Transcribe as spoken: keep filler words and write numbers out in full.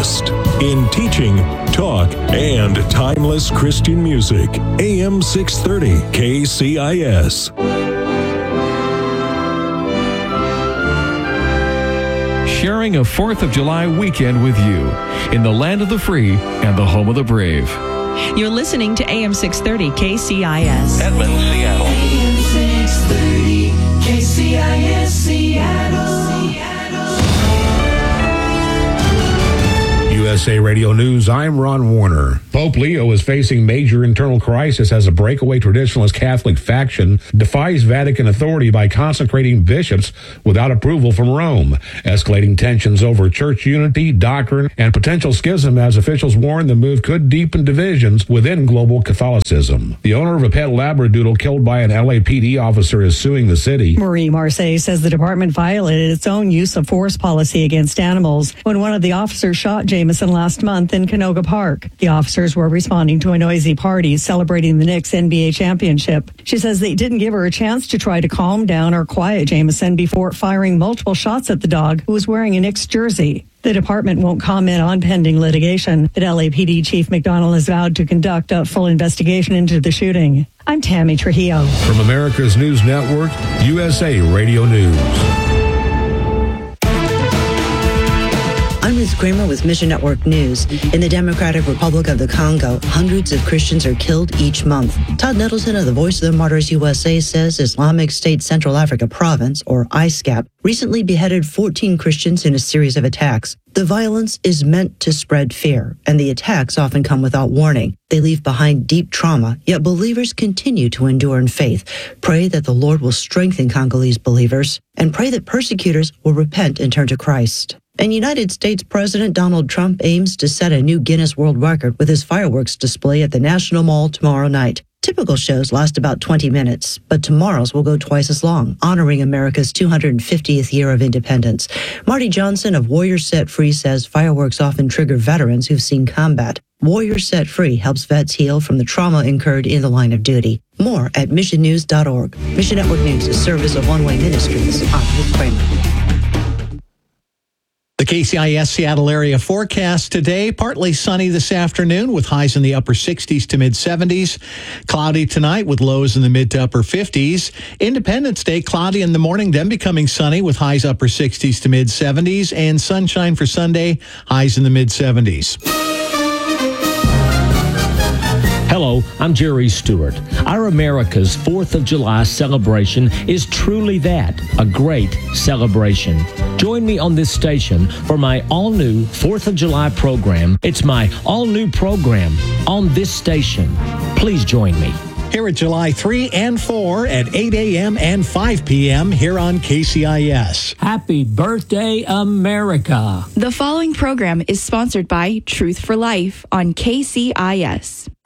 best in teaching, talk, and timeless Christian music. A M six thirty K C I S. Sharing a fourth of July weekend with you in the land of the free and the home of the brave. You're listening to A M six thirty K C I S. Edmond, Seattle. A M six thirty K C I S, Seattle. U S A Radio News, I'm Ron Warner. Pope Leo is facing major internal crisis as a breakaway traditionalist Catholic faction defies Vatican authority by consecrating bishops without approval from Rome, escalating tensions over church unity, doctrine, and potential schism as officials warn the move could deepen divisions within global Catholicism. The owner of a pet Labradoodle killed by an L A P D officer is suing the city. Marie Marseille says the department violated its own use of force policy against animals when one of the officers shot Jameson last month in Canoga Park. The officers were responding to a noisy party celebrating the Knicks N B A championship. She says they didn't give her a chance to try to calm down or quiet Jameson before firing multiple shots at the dog who was wearing a Knicks jersey. The department won't comment on pending litigation, but L A P D Chief McDonald has vowed to conduct a full investigation into the shooting. I'm Tammy Trujillo. From America's News Network, U S A Radio News. I'm Ruth Kramer with Mission Network News. In the Democratic Republic of the Congo, hundreds of Christians are killed each month. Todd Nettleton of the Voice of the Martyrs U S A says Islamic State Central Africa Province, or I S C A P, recently beheaded fourteen Christians in a series of attacks. The violence is meant to spread fear, and the attacks often come without warning. They leave behind deep trauma, yet believers continue to endure in faith. Pray that the Lord will strengthen Congolese believers, and pray that persecutors will repent and turn to Christ. And United States President Donald Trump aims to set a new Guinness World Record with his fireworks display at the National Mall tomorrow night. Typical shows last about twenty minutes, but tomorrow's will go twice as long, honoring America's two hundred fiftieth year of independence. Marty Johnson of Warriors Set Free says fireworks often trigger veterans who've seen combat. Warriors Set Free helps vets heal from the trauma incurred in the line of duty. More at mission news dot org. Mission Network News, a service of One Way Ministries. I'm Ruth Kramer. The K C I S Seattle area forecast today, partly sunny this afternoon with highs in the upper sixties to mid seventies. Cloudy tonight with lows in the mid to upper fifties. Independence Day, cloudy in the morning, then becoming sunny with highs upper sixties to mid seventies. And sunshine for Sunday, highs in the mid seventies. Hello, I'm Jerry Stewart. Our America's fourth of July celebration is truly that, a great celebration. Join me on this station for my all-new fourth of July program. It's my all-new program on this station. Please join me. Here at July three and four at eight a.m. and five p.m. here on K C I S. Happy birthday, America. The following program is sponsored by Truth for Life on K C I S.